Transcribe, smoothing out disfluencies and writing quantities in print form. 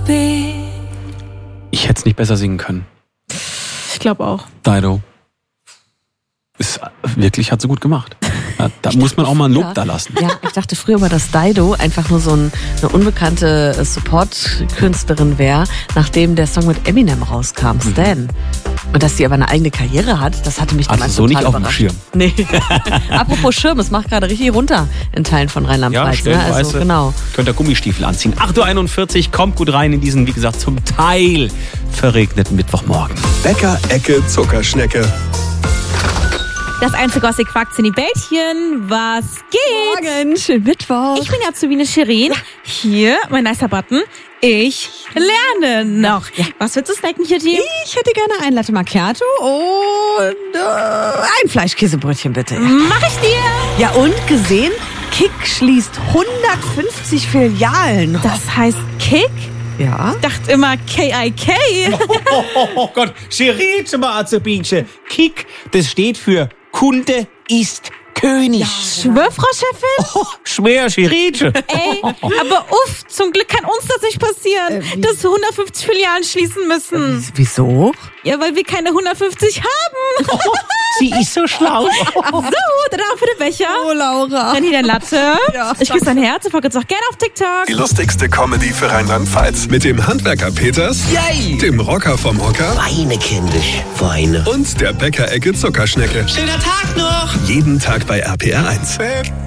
Ich hätte es nicht besser singen können. Ich glaube auch. Dido. Ist wirklich, hat sie gut gemacht. Da muss man auch mal ein Lob da lassen. Ja, ich dachte früher immer, dass Dido einfach nur so eine unbekannte Support-Künstlerin wäre, nachdem der Song mit Eminem rauskam, Stan. Und dass sie aber eine eigene Karriere hat, das hatte mich damals so total nicht auf dem überrascht. Schirm. Nee. Apropos Schirm, es macht gerade richtig runter in Teilen von Rheinland-Pfalz. Ja, Ne? Also, genau. Könnt ihr Gummistiefel anziehen. 8.41 Uhr, kommt gut rein in diesen, wie gesagt, zum Teil verregneten Mittwochmorgen. Bäcker-Ecke Zuckerschnecke. Das einzige, was ihr quackt, sind die Bällchen. Was geht? Morgen, schönen Mittwoch. Ich bin Azubine Shirin. Hier, mein nicer Button. Ich lerne noch. Was willst du snacken hier, Team? Ich hätte gerne ein Latte Macchiato und ein Fleischkäsebrötchen, bitte. Mach ich dir. Ja, und gesehen, Kick schließt 150 Filialen. Das heißt Kick? Ja. Ich dachte immer K-I-K. Oh Gott, Scheritsche mal Azubinche. Kick, das steht für Kunde ist König. Schwör, Frau Chefin? Schwer, Scheritsche. Ey, aber uff, zum Glück kann uns das nicht passieren, dass wir 150 Filialen schließen müssen. Wieso? Ja, weil wir keine 150 haben. Sie ist so schlau. So, dann auch für den Becher. Oh, Laura. Dann hier dein Latte. Ja, Ich küsse dein Herz und folge uns auch gerne auf TikTok. Die lustigste Comedy für Rheinland-Pfalz. Mit dem Handwerker Peters, Yay! dem Rocker vom Hocker Weine, kindisch, weine. und der Bäcker-Ecke Zuckerschnecke. Schöner Tag noch! Jeden Tag bei RPR 1.